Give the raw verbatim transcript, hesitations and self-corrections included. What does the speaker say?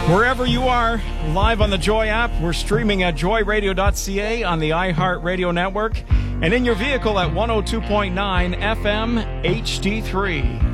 Wherever you are, live on the Joy app, we're streaming at joy radio dot c a on the iHeartRadio network, and in your vehicle at one oh two point nine F M H D three.